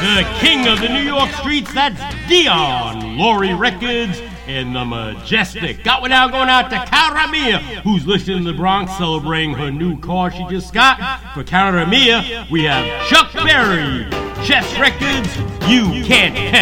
the king of the New York streets, that's Dion. Laurie Records and the Majestic. Got one now going out to Cara Mia, who's listening in the Bronx celebrating her new car she just got. For Cara Mia, we have Chuck Berry. Chess Records, you can't catch